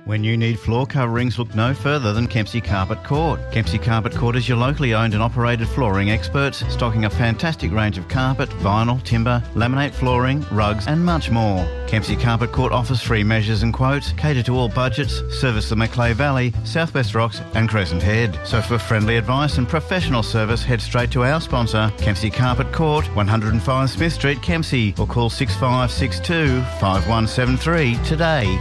When you need floor coverings, look no further than Kempsey Carpet Court. Kempsey Carpet Court is your locally owned and operated flooring experts, stocking a fantastic range of carpet, vinyl, timber, laminate flooring, rugs and much more. Kempsey Carpet Court offers free measures and quotes, cater to all budgets, service the Macleay Valley, Southwest Rocks and Crescent Head. So for friendly advice and professional service, head straight to our sponsor, Kempsey Carpet Court, 105 Smith Street, Kempsey, or call 6562 5173 today.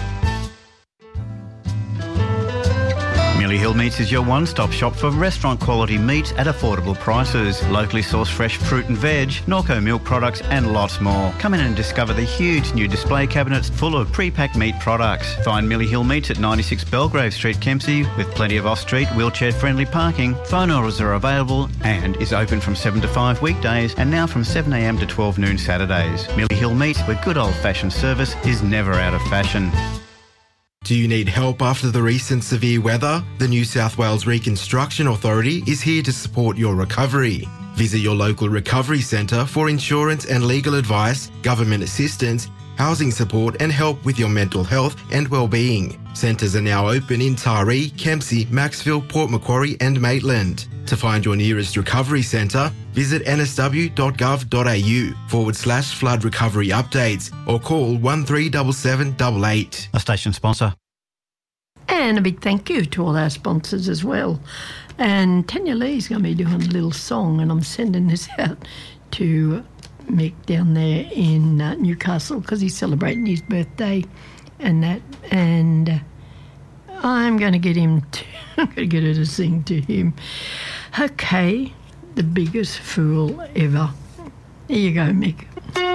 Millie Hill Meats is your one-stop shop for restaurant-quality meats at affordable prices. Locally sourced fresh fruit and veg, Norco milk products and lots more. Come in and discover the huge new display cabinets full of pre-packed meat products. Find Millie Hill Meats at 96 Belgrave Street, Kempsey, with plenty of off-street, wheelchair-friendly parking. Phone orders are available and is open from 7 to 5 weekdays and now from 7am to 12 noon Saturdays. Millie Hill Meats, where good old-fashioned service is never out of fashion. Do you need help after the recent severe weather? The New South Wales Reconstruction Authority is here to support your recovery. Visit your local recovery centre for insurance and legal advice, government assistance, housing support and help with your mental health and well-being. Centres are now open in Taree, Kempsey, Maxville, Port Macquarie and Maitland. To find your nearest recovery centre, visit nsw.gov.au/flood recovery updates or call 137788. A station sponsor. And a big thank you to all our sponsors as well. And Tanya Lee's going to be doing a little song, and I'm sending this out to Mick down there in Newcastle because he's celebrating his birthday and that. And I'm going to get him to, I'm going to get her to sing to him. Okay, The Biggest Fool Ever. Here you go, Mick.